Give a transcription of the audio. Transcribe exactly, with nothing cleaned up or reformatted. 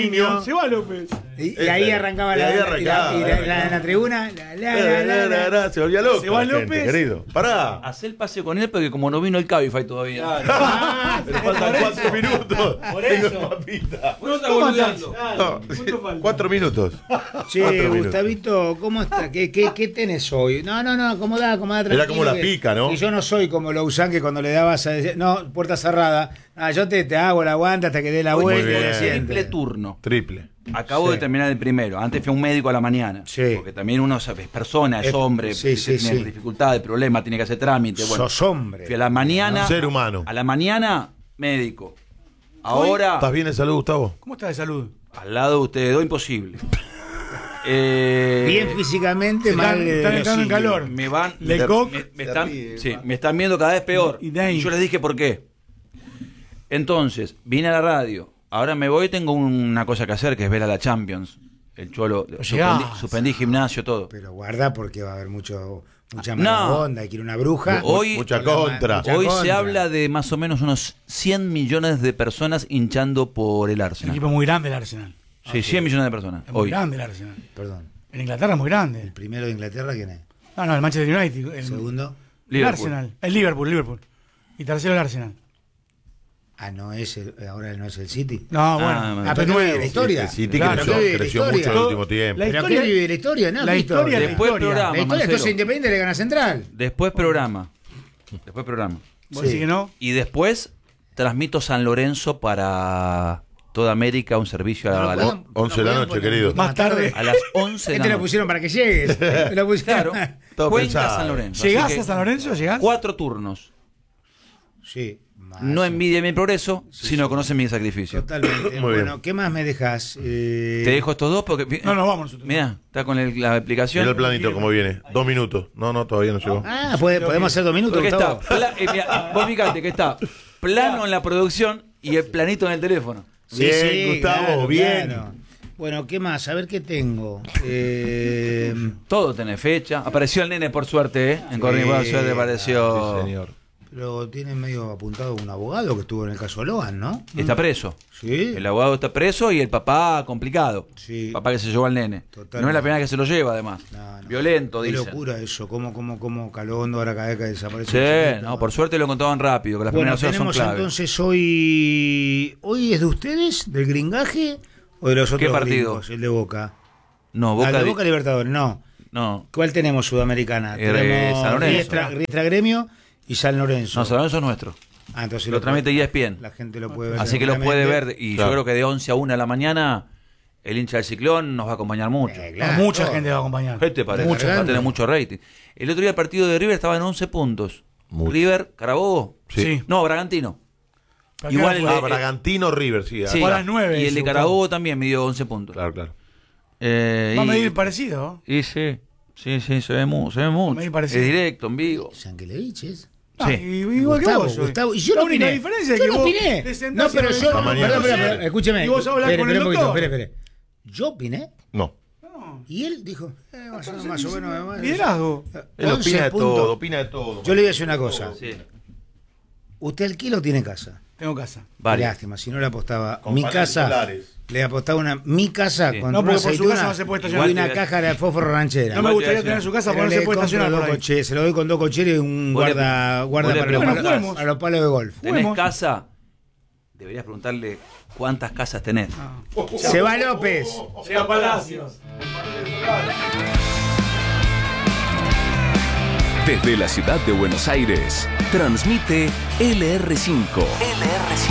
Se va López. Y, y ahí arrancaba la, ahí la, arrancaba, y la, y la, la, la tribuna. La, la, la, la, la, la. Se volvía loco. Se va la gente, López. querido. Pará. Hacé el pase con él porque como no vino el Cabify todavía. Ah, Me faltan cuatro minutos. Por Tengo eso. papita. No está ¿Cómo boludeando. estás? No, ¿Cuánto falta? cuatro minutos. Che, Cuatro minutos. Gustavito, ¿cómo está? ¿Qué, qué, qué tenés hoy? No, no, no, acomodá, acomodá, tranquilo. Era como la que- pica, ¿no? Que yo no soy como Lousán que cuando le dabas a decir, no, puerta cerrada. Ah, yo te, te hago la aguanta hasta que dé la Hoy vuelta. muy y bien. te Triple sientes. turno. Triple. Acabo Sí. de terminar el primero. Antes fui a un médico a la mañana. Sí. Porque también uno sabe, es persona, es Eh, hombre, sí, sí, tiene sí. dificultades, problemas, tiene que hacer trámite. Bueno, Sos hombre. fui a la mañana. Ser humano. A la mañana, médico. Ahora, ¿Estás bien de salud, Gustavo? ¿Cómo estás de salud? al lado de ustedes dos, imposible. Eh, Bien físicamente, Están- mal. de están los entrando en cilios. calor. Me van. Lecoq. me, me están, sí, me están viendo cada vez peor. Y de ahí. Y yo les dije por qué. Entonces, vine a la radio. Ahora me voy, tengo una cosa que hacer, que es ver a la Champions. El Cholo. Llegás. Suspendí, suspendí gimnasio, todo. Pero guarda porque va a haber mucho, mucha No. mala onda, hay que ir a una bruja. Hoy- Mucha Con la ma- contra. mucha Hoy se contra. habla de más o menos unos cien millones de personas hinchando por el Un Arsenal. equipo muy grande el Arsenal. Sí, cien millones de personas. Es muy Hoy. grande el Arsenal. Perdón. En Inglaterra es muy grande. El primero de Inglaterra, ¿quién es? No, no, el Manchester United. El, El segundo. el Liverpool. Arsenal. El Liverpool, Liverpool. Y tercero el Arsenal. Ah, no es el, ahora no es el City. No, bueno. Ah, Ah, esto pero es no nuevo. vive la historia. El City Claro, creció, que vive la creció historia. mucho en el último tiempo. La ¿Pero historia- qué vive la historia? No, la ¿qué historia, la Después historia. programa. La historia, Marcelo. entonces Independiente le gana a Central. Después programa. Después programa. ¿Vos Sí. decís que no? Y después transmito San Lorenzo para toda América, un servicio a, a la- No, once de la no, noche, porque- querido. Más tarde. a las once de Este la lo noche. pusieron para que llegues. Me lo pusieron. Claro, Todo cuenta pensado. San Lorenzo. ¿Llegás así que a San Lorenzo? ¿Llegás? Cuatro turnos. Sí. más. No envidia mi progreso, sino conoce mi sacrificio. Totalmente. Muy Bueno, bien. ¿qué más me dejas? Eh, Te dejo estos dos porque. No, nos vamos nosotros. Mira, está con el- la aplicación. Mira el planito como viene. Dos minutos. No, no, todavía no llegó. Ah, puede- podemos hacer dos minutos, Porque está. Gustavo. pla- eh, mirá, vos fíjate que está plano en la producción y el planito en el teléfono. Bien, Gustavo, bien. claro. Bueno, ¿qué más? A ver qué tengo. Eh, Todo tiene fecha. Apareció el nene, por suerte, ¿eh? En Corrientes, por suerte apareció. Sí, señor. pero tiene medio apuntado un abogado que estuvo en el caso Logan, ¿no? Está preso. Sí. El abogado está preso y el papá complicado. Sí. El papá que se llevó al nene. Totalmente. No es la primera vez que se lo lleva, además. No, no. Violento, Qué dicen. locura eso. ¿Cómo, cómo, cómo Calondo ahora cada vez que desaparece? Sí, un chiquito? no, por suerte lo encontraban rápido, que las Bueno, primeras horas son tenemos clave. entonces hoy... ¿Hoy es de ustedes? ¿Del gringaje? ¿O de los otros ¿Qué partido? gringos? El de Boca. No, Boca, Ah, el de di- Boca Libertadores, no. No, ¿Cuál tenemos sudamericana? Eh, tenemos San Lorenzo. Riestra, Riestra Gremio y San Lorenzo. no, San Lorenzo es nuestro. Ah, entonces Lo tramite puede- E S P N. La gente lo puede ver. Así que lo puede tranquilamente. ver. Y Claro. yo creo que de once a una de la mañana, el hincha del Ciclón nos va a acompañar mucho. Eh, No, claro, mucha todo. gente va a acompañar. ¿Qué te parece? Mucho. Va a tener mucho rating. El otro día el partido de River estaba en once puntos. Mucho. River, Carabobo. Sí. Sí. No, Bragantino. Pero Igual acá el fue- Ah, Bragantino River, sí. Sí. Fue a las nueve Y el ese, de Gustavo. Carabobo también me dio once puntos. Claro, claro. Eh, Va a y- medir parecido. Y sí, sí, sí, se ve, mu- se ve mucho. Me Es parece. directo, en vivo. Yankelevich es. Ah, Sí. y- igual Gustavo, que vos. Gustavo. Y yo la no única opiné. diferencia es yo que no vos opiné. te No, sentás pero en el yo. Hasta mañana. Perdón, perdón, perdón, escúcheme. Y vos hablas Espere, con el espere un poquito, doctor. espere, espere. Yo opiné. No. Y él dijo, eh, más, o- más o menos. más- Liderazgo. Él once opina de puntos. todo, opina de todo. Yo le voy a decir una cosa. Sí. ¿Usted alquila o tiene casa? Tengo casa. Vale. Lástima, si no le apostaba Con mi paneles casa. solares. Le apostaba una mi casa Sí. con No, una porque por su aceituna casa no se puede y estacionar. una Igual te- caja de fósforo ranchera. No me Igual te gustaría voy a tener decir- su casa Pero porque no se le puede compro estacionar dos por ahí. coches, se lo doy con dos cocheros y un Vos le- guarda, guarda vos le para, los preguntás- palos, Bueno, para los palos de golf. ¿Tenés Juguemos. casa? Deberías preguntarle cuántas casas tenés. Se va López. Llega Palacios. Desde la ciudad de Buenos Aires, transmite L R cinco. L R cinco.